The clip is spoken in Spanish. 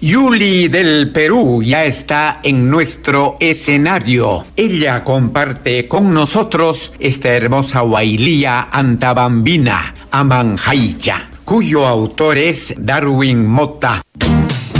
Yuli del Perú ya está en nuestro escenario. Ella comparte con nosotros esta hermosa huailía antabambina, Amanjaicha, cuyo autor es Darwin Mota.